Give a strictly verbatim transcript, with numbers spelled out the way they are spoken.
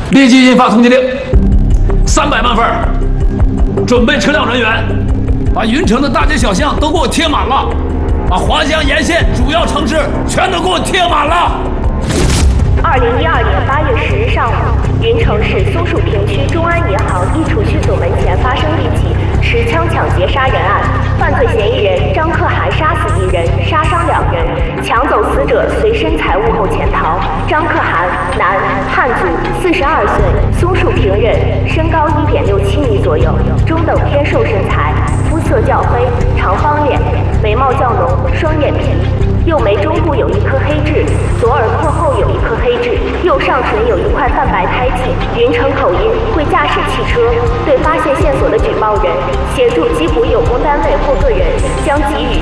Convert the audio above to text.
立即印发通缉令，三百万份，准备车辆人员，把云城的大街小巷都给我贴满了，把华江沿线主要城市全都给我贴满了。 二零一二年八月十日上午，云城市松树坪区中安银行易储蓄所门前发生一起持枪抢劫杀人案，犯罪嫌疑人张可汗杀死一人，杀伤两人，抢走死者随身财物后潜逃。张可汗，男，汉族，四十二岁，松树坪人，身高一点六七米左右，中等偏瘦身材，肤色较黑，长方脸，眉毛较浓，双眼皮。右眉中部有一颗黑痣，左耳廓后有一颗黑痣，右上唇有一块泛白胎记。云城口音，会驾驶汽车。对发现线索的举报人，协助缉捕有功单位或个人，将给予